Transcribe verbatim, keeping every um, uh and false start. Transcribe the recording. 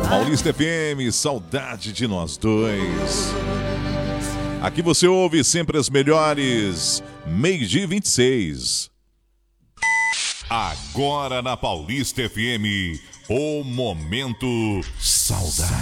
Paulista F M, saudade de nós dois. Aqui você ouve sempre as melhores. Meio-dia vinte e seis. Agora na Paulista F M, o Momento Saudade.